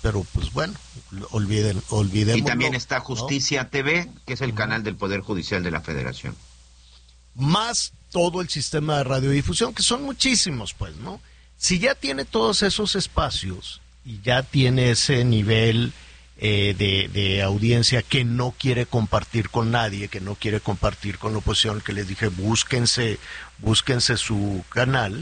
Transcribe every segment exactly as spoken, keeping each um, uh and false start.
pero pues bueno, olviden, olvidémoslo. Y también está Justicia, ¿no? T V, que es el Uh-huh. canal del Poder Judicial de la Federación. Más todo el sistema de radiodifusión, que son muchísimos, pues, ¿no? Si ya tiene todos esos espacios y ya tiene ese nivel eh, de, de audiencia que no quiere compartir con nadie, que no quiere compartir con la oposición, que les dije, búsquense, búsquense su canal,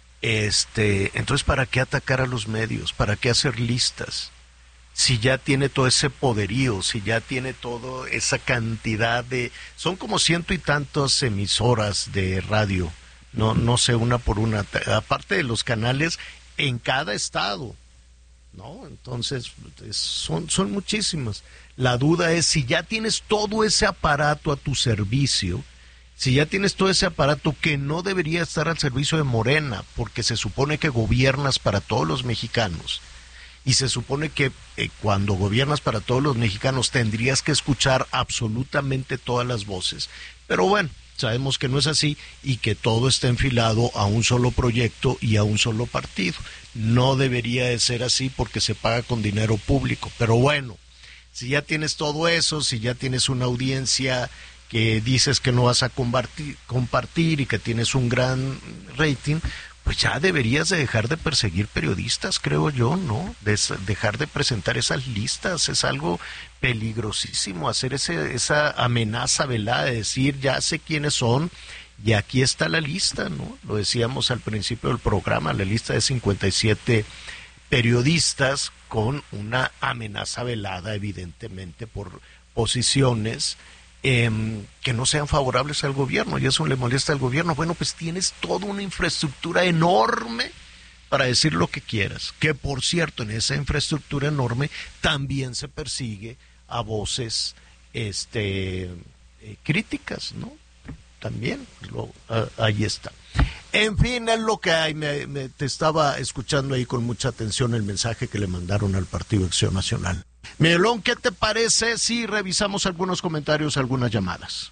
este, entonces, ¿para qué atacar a los medios? ¿Para qué hacer listas? Si ya tiene todo ese poderío, si ya tiene toda esa cantidad de... Son como ciento y tantas emisoras de radio, no, no sé, una por una, aparte de los canales en cada estado, ¿no? Entonces, son, son muchísimas. La duda es si ya tienes todo ese aparato a tu servicio, si ya tienes todo ese aparato que no debería estar al servicio de Morena, porque se supone que gobiernas para todos los mexicanos, y se supone que eh, cuando gobiernas para todos los mexicanos tendrías que escuchar absolutamente todas las voces. Pero bueno, sabemos que no es así y que todo está enfilado a un solo proyecto y a un solo partido. No debería de ser así porque se paga con dinero público. Pero bueno, si ya tienes todo eso, si ya tienes una audiencia que dices que no vas a compartir, compartir y que tienes un gran rating, pues ya deberías de dejar de perseguir periodistas, creo yo, ¿no? De dejar de presentar esas listas, es algo peligrosísimo, hacer ese, esa amenaza velada de decir, ya sé quiénes son, y aquí está la lista, ¿no? Lo decíamos al principio del programa, la lista de cincuenta y siete periodistas con una amenaza velada, evidentemente, por posiciones Eh, que no sean favorables al gobierno, y eso le molesta al gobierno. Bueno, pues tienes toda una infraestructura enorme para decir lo que quieras, que por cierto, en esa infraestructura enorme también se persigue a voces este eh, críticas, ¿no? También, lo, uh, ahí está. En fin, es lo que hay. Me, me, te estaba escuchando ahí con mucha atención el mensaje que le mandaron al Partido Acción Nacional. Miguelón, ¿qué te parece si revisamos algunos comentarios, algunas llamadas?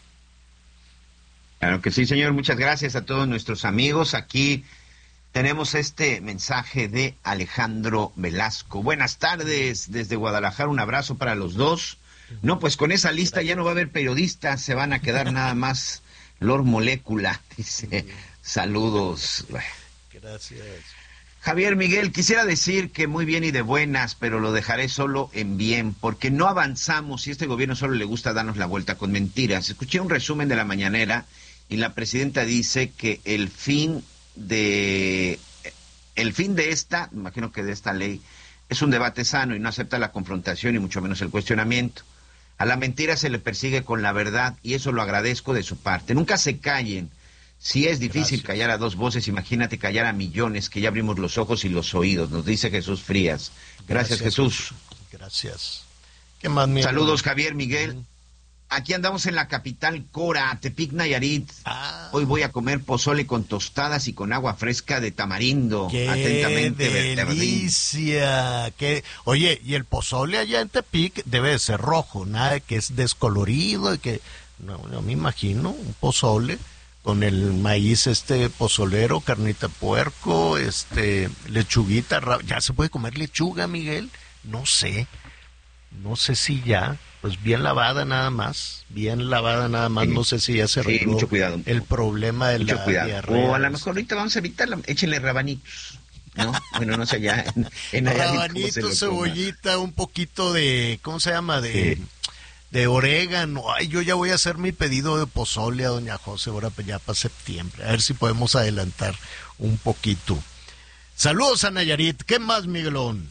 Claro que sí, señor. Muchas gracias a todos nuestros amigos. Aquí tenemos este mensaje de Alejandro Velasco. Buenas tardes desde Guadalajara. Un abrazo para los dos. No, pues con esa lista ya no va a haber periodistas. Se van a quedar nada más Lord Molécula. Dice, saludos. Gracias. Javier Miguel, quisiera decir que muy bien y de buenas, pero lo dejaré solo en bien, porque no avanzamos y a este gobierno solo le gusta darnos la vuelta con mentiras. Escuché un resumen de la mañanera y la presidenta dice que el fin de el fin de esta, me imagino que de esta ley, es un debate sano y no acepta la confrontación y mucho menos el cuestionamiento. A la mentira se le persigue con la verdad y eso lo agradezco de su parte. Nunca se callen. Si es difícil Gracias. callar a dos voces, imagínate callar a millones, que ya abrimos los ojos y los oídos, nos dice Jesús Frías. Gracias, Gracias Jesús. Gracias. ¿Qué más, Miguel? Saludos, Javier Miguel. Uh-huh. Aquí andamos en la capital Cora, Tepic, Nayarit. Ah. Hoy voy a comer pozole con tostadas y con agua fresca de tamarindo. ¡Qué Atentamente, delicia! ¿Qué? Oye, y el pozole allá en Tepic debe de ser rojo, nada que es descolorido, y que no, no me imagino un pozole con el maíz este pozolero, carnita puerco, este lechuguita, ¿ya se puede comer lechuga, Miguel? No sé, no sé si ya, pues bien lavada nada más, bien lavada nada más, sí, no sé si ya se arregló sí, mucho cuidado, el problema de mucho la cuidado. diarrea. O a lo mejor ahorita vamos a evitarla, échenle rabanitos, ¿no? Bueno, no sé, ya en, en rabanitos, cebollita, un poquito de, ¿cómo se llama? De... Sí. de orégano. Ay, yo ya voy a hacer mi pedido de pozole a doña José, ahora ya para septiembre, a ver si podemos adelantar un poquito. Saludos a Nayarit. ¿Qué más, Miguelón?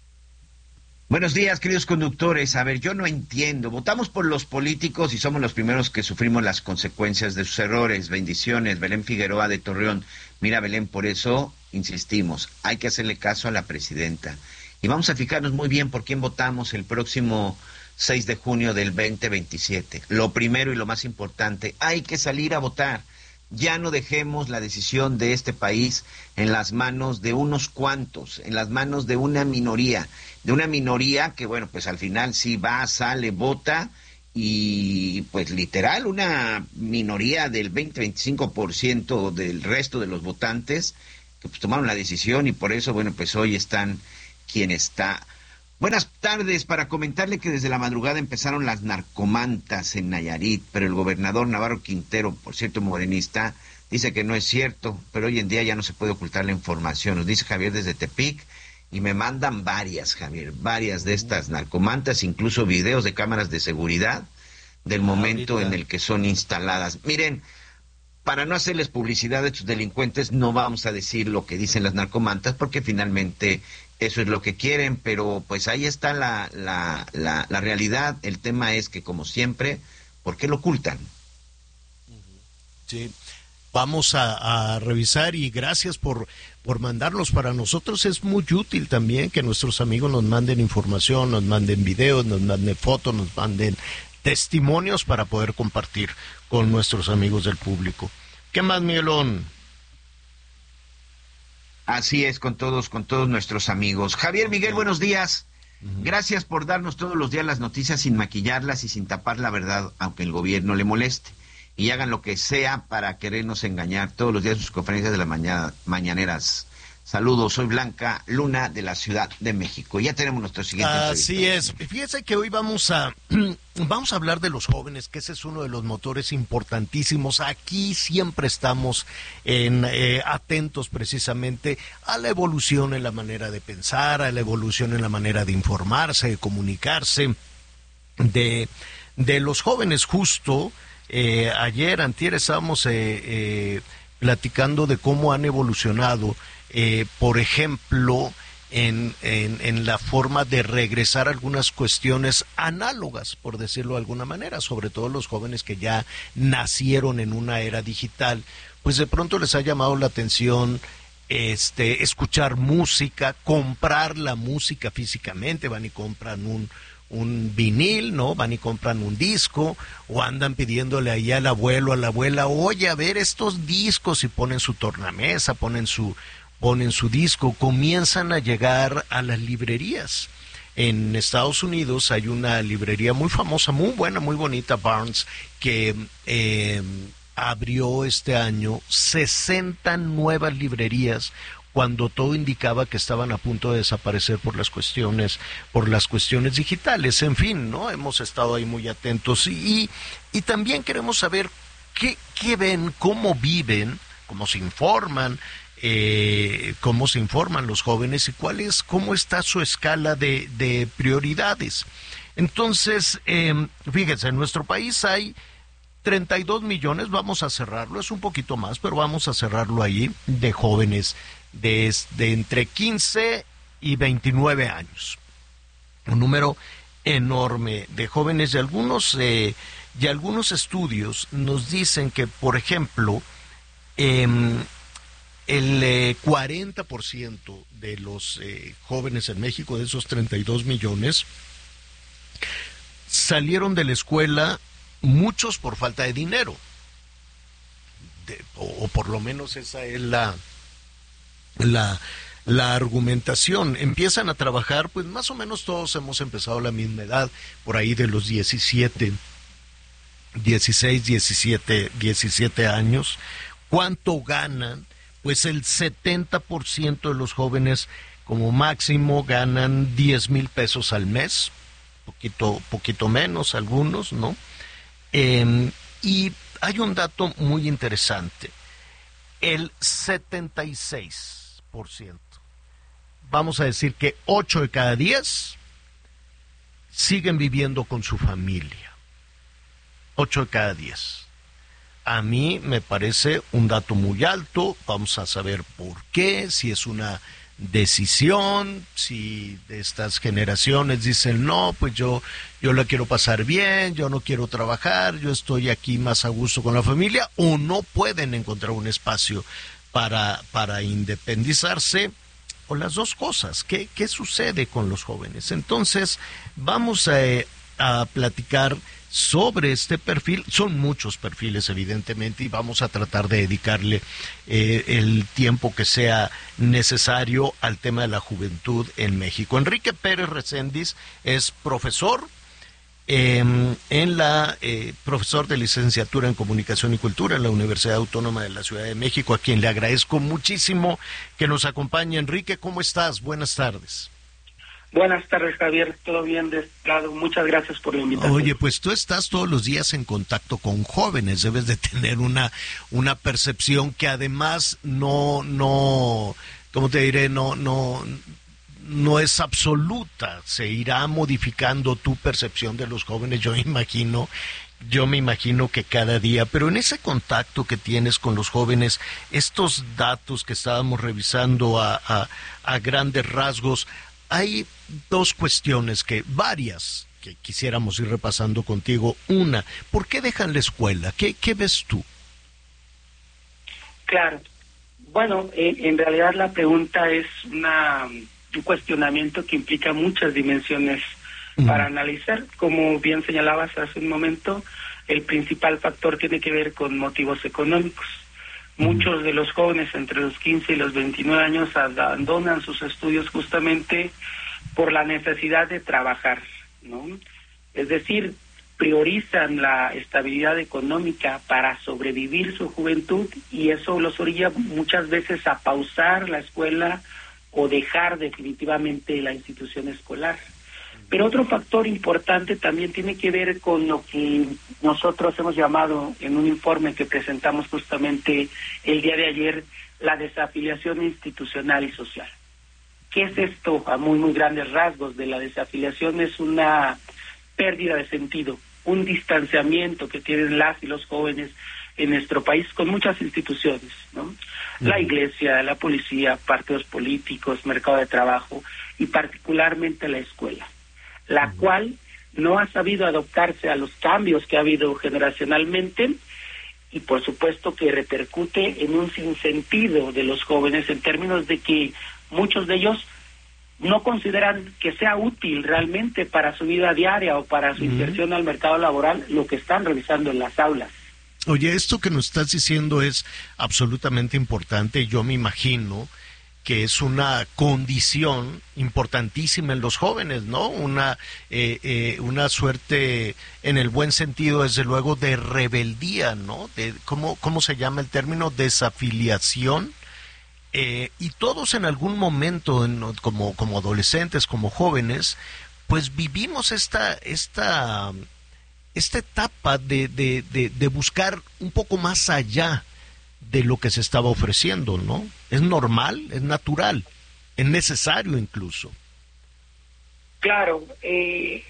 Buenos días, queridos conductores. A ver, yo no entiendo. Votamos por los políticos y somos los primeros que sufrimos las consecuencias de sus errores. Bendiciones, Belén Figueroa de Torreón. Mira, Belén, por eso insistimos, hay que hacerle caso a la presidenta. Y vamos a fijarnos muy bien por quién votamos el próximo seis de junio del veinte veintisiete. Lo primero y lo más importante, hay que salir a votar. Ya no dejemos la decisión de este país en las manos de unos cuantos, en las manos de una minoría, de una minoría que, bueno, pues al final sí va, sale, vota, y pues literal una minoría del veinte a veinticinco por ciento del resto de los votantes que pues tomaron la decisión y por eso, bueno, pues hoy están quien está. Buenas tardes, para comentarle que desde la madrugada empezaron las narcomantas en Nayarit, pero el gobernador Navarro Quintero, por cierto morenista, dice que no es cierto, pero hoy en día ya no se puede ocultar la información. Nos dice Javier desde Tepic, y me mandan varias, Javier, varias de estas narcomantas, incluso videos de cámaras de seguridad del momento en el que son instaladas. Miren, para no hacerles publicidad a estos delincuentes, no vamos a decir lo que dicen las narcomantas, porque finalmente eso es lo que quieren, pero pues ahí está la, la, la, la realidad. El tema es que, como siempre, ¿por qué lo ocultan? Sí, vamos a, a revisar, y gracias por, por mandarlos. Para nosotros es muy útil también que nuestros amigos nos manden información, nos manden videos, nos manden fotos, nos manden testimonios para poder compartir con nuestros amigos del público. ¿Qué más, Miguelón? Así es, con todos, con todos nuestros amigos. Javier, Miguel, buenos días. Uh-huh. Gracias por darnos todos los días las noticias sin maquillarlas y sin tapar la verdad, aunque el gobierno le moleste. Y hagan lo que sea para querernos engañar todos los días en sus conferencias de las mañana, mañaneras. Saludos, soy Blanca Luna de la Ciudad de México. Ya tenemos nuestro siguiente Así es. Fíjese que hoy vamos a vamos a hablar de los jóvenes, que ese es uno de los motores importantísimos. Aquí siempre estamos en, eh, atentos precisamente a la evolución en la manera de pensar, a la evolución en la manera de informarse, de comunicarse, de, de los jóvenes. Justo eh, ayer, antier, estábamos eh, eh, platicando de cómo han evolucionado. Eh, por ejemplo, en, en, en la forma de regresar a algunas cuestiones análogas, por decirlo de alguna manera, sobre todo los jóvenes que ya nacieron en una era digital, pues de pronto les ha llamado la atención este, escuchar música, comprar la música físicamente, van y compran un, un vinil, ¿no? Van y compran un disco, o andan pidiéndole ahí al abuelo, a la abuela, oye, a ver estos discos, y ponen su tornamesa, ponen su ponen su disco, comienzan a llegar a las librerías. En Estados Unidos hay una librería muy famosa, muy buena, muy bonita, Barnes, que eh, abrió este año sesenta nuevas librerías, cuando todo indicaba que estaban a punto de desaparecer por las cuestiones, por las cuestiones digitales. En fin, ¿no? Hemos estado ahí muy atentos, y, y también queremos saber qué, qué ven, cómo viven, cómo se informan, Eh, cómo se informan los jóvenes y cuál es, cómo está su escala de, de prioridades. Entonces, eh, fíjense, en nuestro país hay treinta y dos millones, vamos a cerrarlo, es un poquito más, pero vamos a cerrarlo ahí, de jóvenes de, de entre quince y veintinueve años. Un número enorme de jóvenes, y algunos, eh, y algunos estudios nos dicen que, por ejemplo, eh, el eh, cuarenta por ciento de los eh, jóvenes en México, de esos treinta y dos millones, salieron de la escuela, muchos por falta de dinero, de, o, o por lo menos esa es la, la, la argumentación. Empiezan a trabajar, pues más o menos todos hemos empezado a la misma edad, por ahí de los diecisiete, dieciséis, diecisiete, diecisiete años. ¿Cuánto ganan? Pues el setenta por ciento de los jóvenes como máximo ganan diez mil pesos al mes, poquito, poquito menos algunos, ¿no? Eh, y hay un dato muy interesante, el setenta y seis por ciento, vamos a decir que ocho de cada diez siguen viviendo con su familia, ocho de cada diez. A mí me parece un dato muy alto. Vamos a saber por qué, si es una decisión, si de estas generaciones dicen, no, pues yo, yo la quiero pasar bien, yo no quiero trabajar, yo estoy aquí más a gusto con la familia, o no pueden encontrar un espacio para, para independizarse, o las dos cosas. ¿Qué, qué sucede con los jóvenes? Entonces, vamos a, a platicar sobre este perfil. Son muchos perfiles, evidentemente, y vamos a tratar de dedicarle eh, el tiempo que sea necesario al tema de la juventud en México. Enrique Pérez Recendis es profesor eh, en la eh, profesor de licenciatura en Comunicación y Cultura en la Universidad Autónoma de la Ciudad de México, a quien le agradezco muchísimo que nos acompañe. Enrique, ¿cómo estás? Buenas tardes. Buenas tardes, Javier. ¿Todo bien de este lado? Muchas gracias por la invitación. Oye, pues tú estás todos los días en contacto con jóvenes, debes de tener una una percepción que además no no, ¿cómo te diré? No no no es absoluta. Se irá modificando tu percepción de los jóvenes, yo imagino. Yo me imagino que cada día, pero en ese contacto que tienes con los jóvenes, estos datos que estábamos revisando a, a, a grandes rasgos, hay dos cuestiones que, varias, que quisiéramos ir repasando contigo. Una, ¿por qué dejan la escuela? ¿Qué, qué ves tú? Claro. Bueno, eh, en realidad la pregunta es una, un cuestionamiento que implica muchas dimensiones uh-huh. para analizar. Como bien señalabas hace un momento, el principal factor tiene que ver con motivos económicos. Muchos de los jóvenes entre los quince y los veintinueve años abandonan sus estudios justamente por la necesidad de trabajar, ¿no? Es decir, priorizan la estabilidad económica para sobrevivir su juventud y eso los orilla muchas veces a pausar la escuela o dejar definitivamente la institución escolar. Pero otro factor importante también tiene que ver con lo que nosotros hemos llamado en un informe que presentamos justamente el día de ayer, la desafiliación institucional y social. ¿Qué es esto? A muy, muy grandes rasgos de la desafiliación es una pérdida de sentido, un distanciamiento que tienen las y los jóvenes en nuestro país con muchas instituciones, ¿no? Uh-huh. La iglesia, la policía, partidos políticos, mercado de trabajo y particularmente la escuela, la uh-huh. cual no ha sabido adaptarse a los cambios que ha habido generacionalmente y por supuesto que repercute en un sinsentido de los jóvenes en términos de que muchos de ellos no consideran que sea útil realmente para su vida diaria o para su uh-huh. inserción al mercado laboral lo que están realizando en las aulas. Oye, esto que nos estás diciendo es absolutamente importante. Yo me imagino que es una condición importantísima en los jóvenes, ¿no? Una eh, eh, una suerte, en el buen sentido, desde luego, de rebeldía, ¿no? De, ¿cómo, cómo se llama el término? Desafiliación. Eh, y todos en algún momento, en, como, como adolescentes, como jóvenes, pues vivimos esta esta esta etapa de, de, de, de buscar un poco más allá de lo que se estaba ofreciendo, ¿no? Es normal, es natural, es necesario incluso. Claro, eh,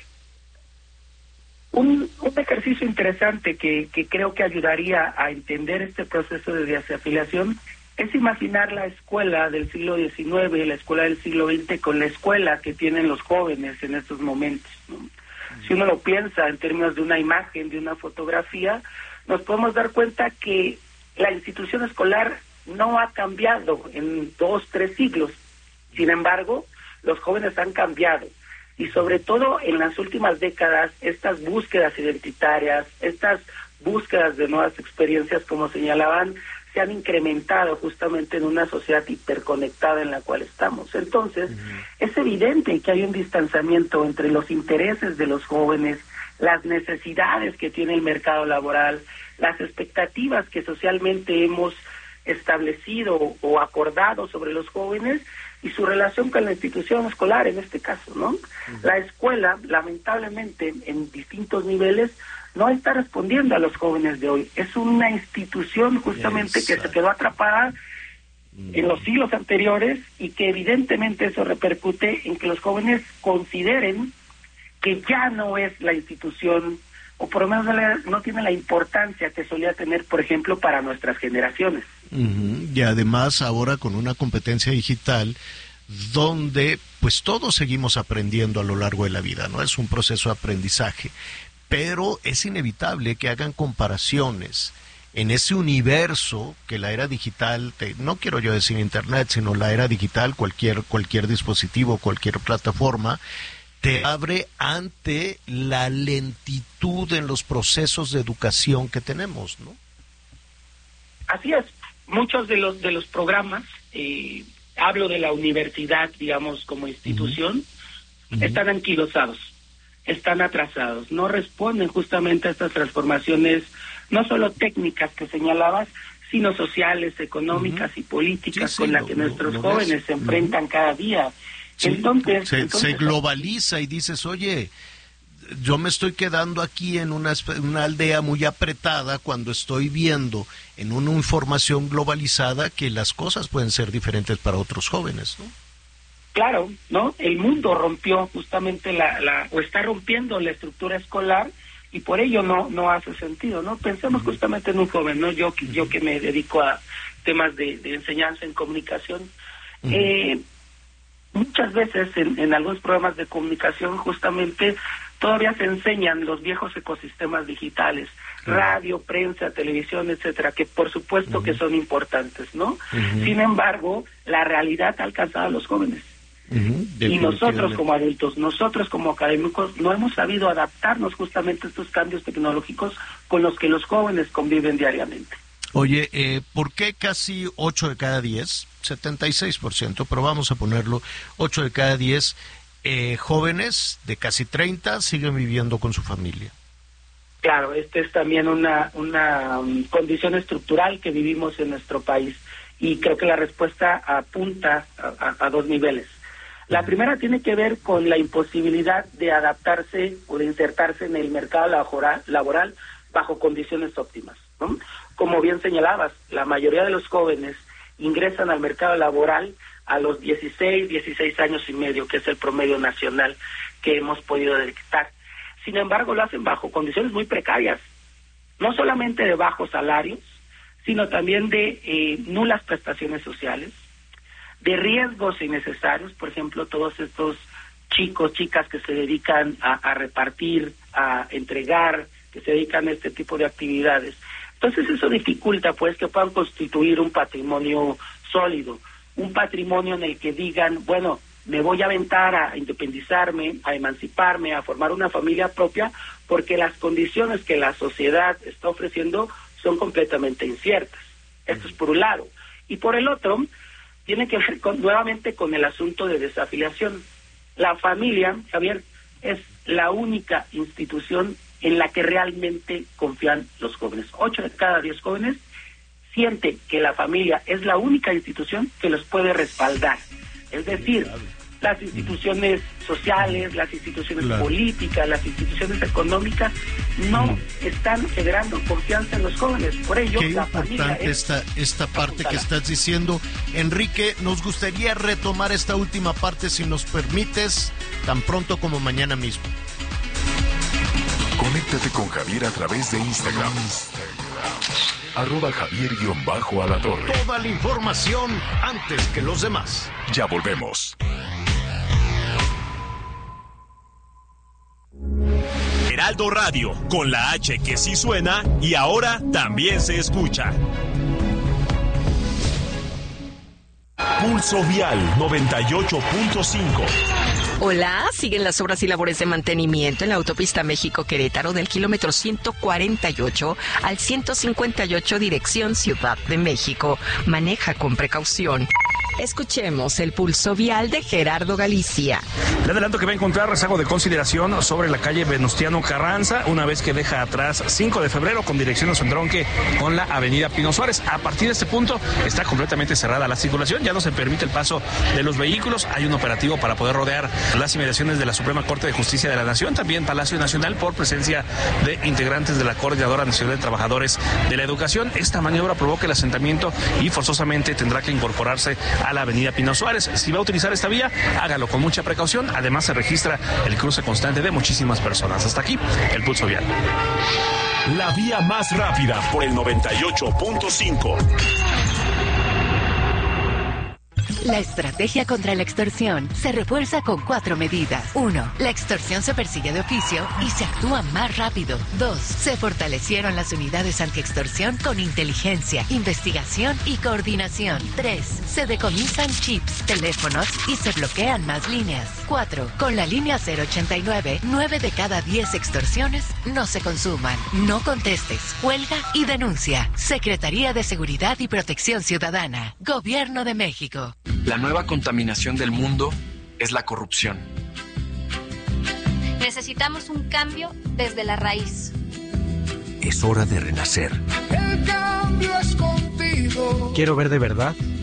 un, un ejercicio interesante que, que creo que ayudaría a entender este proceso de desafiliación es imaginar la escuela del siglo diecinueve, la escuela del siglo veinte con la escuela que tienen los jóvenes en estos momentos, ¿no? Si uno lo piensa en términos de una imagen, de una fotografía, nos podemos dar cuenta que la institución escolar no ha cambiado en dos, tres siglos. Sin embargo, los jóvenes han cambiado. Y sobre todo en las últimas décadas, estas búsquedas identitarias, estas búsquedas de nuevas experiencias, como señalaban, se han incrementado justamente en una sociedad hiperconectada en la cual estamos. Entonces, uh-huh. es evidente que hay un distanciamiento entre los intereses de los jóvenes, las necesidades que tiene el mercado laboral, las expectativas que socialmente hemos establecido o acordado sobre los jóvenes y su relación con la institución escolar en este caso, ¿no? Uh-huh. La escuela, lamentablemente, en distintos niveles, no está respondiendo a los jóvenes de hoy. Es una institución justamente Exacto. que se quedó atrapada uh-huh. en los siglos anteriores y que evidentemente eso repercute en que los jóvenes consideren que ya no es la institución, o por lo menos no, le, no tiene la importancia que solía tener, por ejemplo, para nuestras generaciones. Uh-huh. Y además ahora con una competencia digital donde pues todos seguimos aprendiendo a lo largo de la vida, ¿no? Es un proceso de aprendizaje, pero es inevitable que hagan comparaciones en ese universo que la era digital, te, no quiero yo decir internet, sino la era digital, cualquier, cualquier dispositivo, cualquier plataforma, te abre ante la lentitud en los procesos de educación que tenemos, ¿no? Así es. Muchos de los de los programas, eh, hablo de la universidad, digamos, como institución, uh-huh. están anquilosados, están atrasados, no responden justamente a estas transformaciones, no solo técnicas que señalabas, sino sociales, económicas uh-huh. y políticas sí, sí, con las que lo, nuestros lo, lo jóvenes ves. se enfrentan uh-huh. cada día. Sí, entonces, se, entonces se globaliza y dices, oye, yo me estoy quedando aquí en una, una aldea muy apretada cuando estoy viendo en una información globalizada que las cosas pueden ser diferentes para otros jóvenes, ¿no? Claro, ¿no? El mundo rompió justamente la, la o está rompiendo la estructura escolar y por ello no no hace sentido, ¿no? Pensemos uh-huh. justamente en un joven, ¿no? Yo uh-huh. yo que me dedico a temas de, de enseñanza en comunicación, uh-huh. eh, muchas veces en, en algunos programas de comunicación justamente todavía se enseñan los viejos ecosistemas digitales, uh-huh. radio, prensa, televisión, etcétera, que por supuesto uh-huh. que son importantes, ¿no? Uh-huh. Sin embargo, la realidad ha alcanzado a los jóvenes. Uh-huh. Y nosotros como adultos, nosotros como académicos, no hemos sabido adaptarnos justamente a estos cambios tecnológicos con los que los jóvenes conviven diariamente. Oye, eh, ¿por qué casi ocho de cada diez, setenta y seis por ciento, pero vamos a ponerlo, ocho de cada diez eh, jóvenes de casi treinta siguen viviendo con su familia? Claro, esta es también una, una um, condición estructural que vivimos en nuestro país y creo que la respuesta apunta a, a, a dos niveles. La primera tiene que ver con la imposibilidad de adaptarse o de insertarse en el mercado laboral, laboral bajo condiciones óptimas, ¿no? Como bien señalabas, la mayoría de los jóvenes ingresan al mercado laboral a los dieciséis, dieciséis años y medio, que es el promedio nacional que hemos podido detectar. Sin embargo, lo hacen bajo condiciones muy precarias, no solamente de bajos salarios, sino también de eh, nulas prestaciones sociales, de riesgos innecesarios, por ejemplo, todos estos chicos, chicas que se dedican a, a repartir, a entregar, que se dedican a este tipo de actividades. Entonces eso dificulta pues que puedan constituir un patrimonio sólido, un patrimonio en el que digan, bueno, me voy a aventar a independizarme, a emanciparme, a formar una familia propia, porque las condiciones que la sociedad está ofreciendo son completamente inciertas. Esto es por un lado. Y por el otro, tiene que ver con, nuevamente con el asunto de desafiliación. La familia, Javier, es la única institución en la que realmente confían los jóvenes. Ocho de cada diez jóvenes sienten que la familia es la única institución que los puede respaldar. Es decir, las instituciones sociales, las instituciones claro. políticas, las instituciones económicas no mm. están generando confianza en los jóvenes. Por ello, qué la importante esta, esta parte que estás diciendo. Enrique, nos gustaría retomar esta última parte, si nos permites, tan pronto como mañana mismo. Conéctate con Javier a través de Instagram. Arroba Javier-Alatorre. Toda la información antes que los demás. Ya volvemos. Heraldo Radio, con la H que sí suena y ahora también se escucha. Pulso Vial noventa y ocho punto cinco. Hola, siguen las obras y labores de mantenimiento en la autopista México-Querétaro del kilómetro ciento cuarenta y ocho al ciento cincuenta y ocho dirección Ciudad de México. Maneja con precaución. Escuchemos el pulso vial de Gerardo Galicia. Le adelanto que va a encontrar rezago de consideración sobre la calle Venustiano Carranza, una vez que deja atrás cinco de febrero con dirección a su entronque con la avenida Pino Suárez. A partir de este punto está completamente cerrada la circulación, ya no se permite el paso de los vehículos. Hay un operativo para poder rodear las inmediaciones de la Suprema Corte de Justicia de la Nación, también Palacio Nacional, por presencia de integrantes de la Coordinadora Nacional de Trabajadores de la Educación. Esta maniobra provoca el asentamiento y forzosamente tendrá que incorporarse a la avenida Pino Suárez. Si va a utilizar esta vía, hágalo con mucha precaución. Además, se registra el cruce constante de muchísimas personas. Hasta aquí, el pulso vial. La vía más rápida por el noventa y ocho punto cinco. La estrategia contra la extorsión se refuerza con cuatro medidas. Uno, la extorsión se persigue de oficio y se actúa más rápido. Dos, se fortalecieron las unidades antiextorsión con inteligencia, investigación y coordinación. Tres, se decomisan chips, teléfonos y se bloquean más líneas. Cuatro, con la línea cero ochenta y nueve, nueve de cada diez extorsiones no se consuman. No contestes, cuelga y denuncia. Secretaría de Seguridad y Protección Ciudadana. Gobierno de México. La nueva contaminación del mundo es la corrupción. Necesitamos un cambio desde la raíz. Es hora de renacer. El cambio es contigo. Quiero ver de verdad